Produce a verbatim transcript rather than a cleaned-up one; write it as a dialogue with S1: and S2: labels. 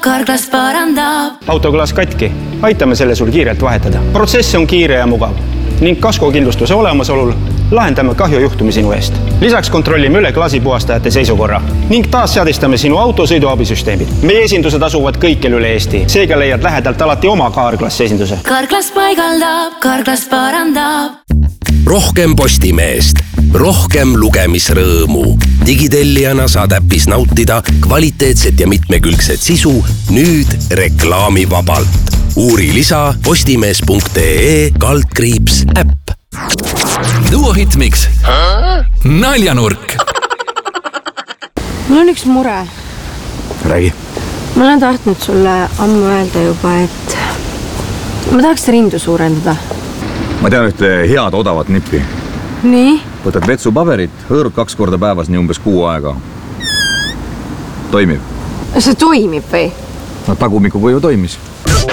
S1: Carglass parandab.
S2: Autoklaas katki, aitame selle sul kiirelt vahetada. Protsess on kiire ja mugav ning kaskokindlustuse olemasolul lahendame kahjujuhtumi sinu eest. Lisaks kontrollime üle klaasipuhastajate seisukorra ning taas seadistame sinu auto sõiduabisüsteemid. Meie esindused asuvad kõikjal üle Eesti, seega leiad lähedalt alati oma Carglass esinduse.
S1: Carglass paigaldab, Carglass parandab.
S3: Rohkem Postimeest, rohkem lugemisrõõmu. Digitellijana saad äppis nautida kvaliteetset ja mitmekülgset sisu nüüd reklaamivabalt. Uuri lisa postimees punkt ee kaldkriips äpp.
S4: Duo Hitmix. Naljanurk.
S5: Mul on üks mure.
S6: Räägi.
S5: Ma olen tahtnud sulle ammu öelda juba, et ma tahaks rindu suurendada.
S6: Ma tean ühte head odavat nippi.
S5: Nii?
S6: Võtad vetsupaberit, hõõrud kaks korda päevas nii umbes kuu aega. Toimib.
S5: See toimib või?
S6: No tagumikuga ju toimis.